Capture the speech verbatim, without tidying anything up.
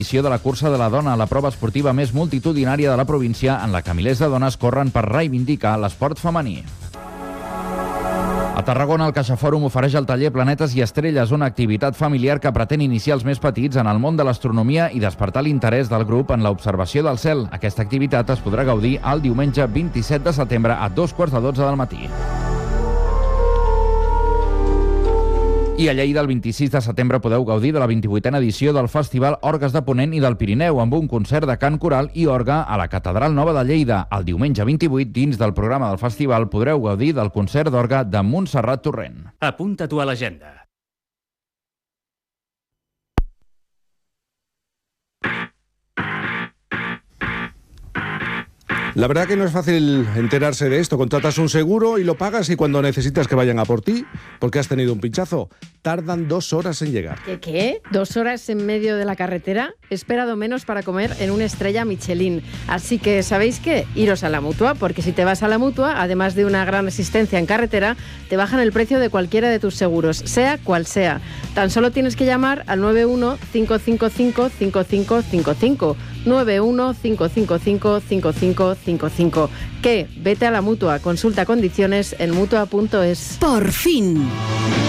de la cursa de la dona, la prova esportiva més multitudinària de la província, en la que milers de dones corren per reivindicar l'esport femení. A Tarragona, el CaixaFòrum ofereix el taller Planetes i Estrelles, una activitat familiar que pretén iniciar els més petits en el món de l'astronomia i despertar l'interès del grup en l'observació del cel. Aquesta activitat es podrà gaudir el diumenge vint-i-set de setembre a dos quarts de dotze del matí. I a Lleida, el vint-i-sis de setembre, podeu gaudir de la vint-i-vuitena edició del Festival Orgues de Ponent i del Pirineu, amb un concert de cant coral i orgue a la Catedral Nova de Lleida. El diumenge vint-i-vuit, dins del programa del festival, podreu gaudir del concert d'orgue de Montserrat Torrent. Apunta-t'ho a l'agenda. La verdad que no es fácil enterarse de esto. Contratas un seguro y lo pagas y cuando necesitas que vayan a por ti, porque has tenido un pinchazo, tardan dos horas en llegar. ¿Qué qué? ¿Dos horas en medio de la carretera? He esperado menos para comer en una estrella Michelin. Así que, ¿sabéis qué? Iros a la Mutua, porque si te vas a la Mutua, además de una gran asistencia en carretera, te bajan el precio de cualquiera de tus seguros, sea cual sea. Tan solo tienes que llamar al nueve uno cinco cinco cinco cinco cinco cinco cinco. nueve uno cinco cinco cinco cinco cinco cinco cinco. ¿Qué? Vete a la Mutua. Consulta condiciones en mutua punto es. Por fin.